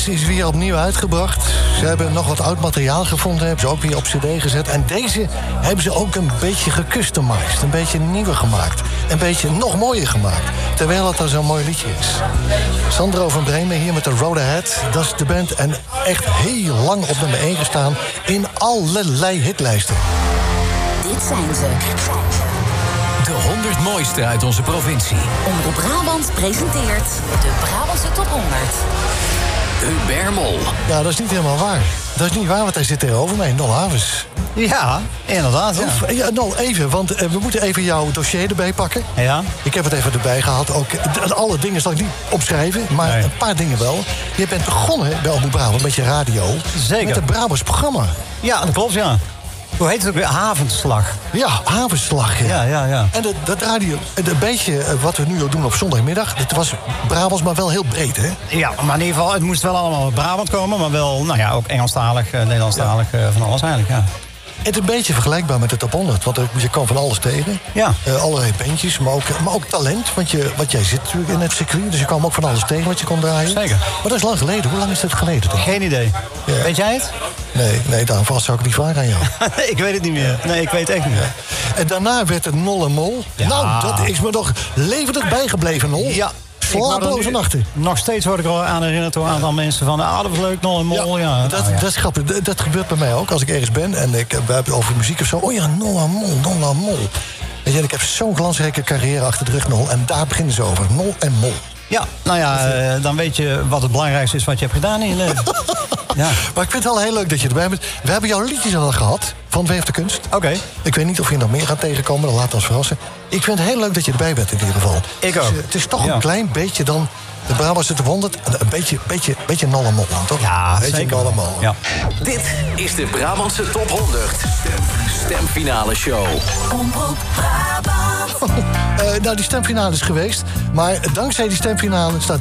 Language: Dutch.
Rise is weer opnieuw uitgebracht. Ze hebben nog wat oud materiaal gevonden, hebben ze ook weer op cd gezet. En deze hebben ze ook een beetje gecustomized, een beetje nieuwer gemaakt. Een beetje nog mooier gemaakt, terwijl het al zo'n mooi liedje is. Sandro van Bremen hier met de Road Ahead. Dat is de band en echt heel lang op nummer 1 gestaan in allerlei hitlijsten. Dit zijn ze. De 100 mooiste uit onze provincie. Omroep Brabant presenteert de Brabantse Top 100. Hubert Mol. Ja, dat is niet helemaal waar. Dat is niet waar, want hij zit tegenover mij, Nol Havens. Ja, inderdaad. Ja. Ja, Nol, even, want we moeten even jouw dossier erbij pakken. Ja. Ik heb het even erbij gehad. Ook, alle dingen zal ik niet opschrijven, maar Nee. een paar dingen wel. Je bent begonnen bij Omroep Brabant met je radio. Zeker. Met het Brabants programma. Ja, dat klopt, ja. Hoe heet het ook weer? Havenslag. Ja, Havenslag. Ja. En dat radio, een beetje wat we nu ook doen op zondagmiddag. Het was Brabants, maar wel heel breed, hè? Ja, maar in ieder geval, het moest wel allemaal uit Brabant komen. Maar wel, nou ja, ook Engelstalig, Nederlandstalig, van alles eigenlijk, ja. Het is een beetje vergelijkbaar met de Top 100. Want je kan van alles tegen. Ja. Allerlei bandjes, maar ook talent. Want jij zit natuurlijk in het circuit. Dus je kwam ook van alles tegen wat je kon draaien. Zeker. Maar dat is lang geleden. Hoe lang is dat geleden? Denk ik? Geen idee. Ja. Weet jij het? Nee, daarom vast zou ik niet vragen aan jou. Ik weet het niet meer. Nee, ik weet het echt niet meer. En daarna werd het Nol en Mol. Ja. Nou, dat is me nog levendig bijgebleven, Nol. Ja. Slapeloze nachten. Nog steeds word ik er aan herinnerd door een aantal mensen van... dat was leuk, Nol en Mol, ja. Dat is grappig. Dat gebeurt bij mij ook. Als ik ergens ben en we hebben het over muziek of zo. Oh ja, Nol en Mol. Weet je, ik heb zo'n glansrijke carrière achter de rug, Nol. En daar beginnen ze over. Nol en Mol. Ja, nou ja, dan weet je wat het belangrijkste is wat je hebt gedaan in je leven. Ja. Maar ik vind het wel heel leuk dat je erbij bent. We hebben jouw liedjes al gehad van WF de Kunst. Oké. Ik weet niet of je nog meer gaat tegenkomen. Dat laat ons verrassen. Ik vind het heel leuk dat je erbij bent in ieder geval. Ik ook. Het is toch een klein beetje dan de Brabantse Top 100. Een beetje Nol en Mol, toch? Ja, beetje zeker. Nol en Mol. Ja. Dit is de Brabantse Top 100. Stemfinale show. Omroep Brabant. Nou, die stemfinale is geweest. Maar dankzij die stemfinale staat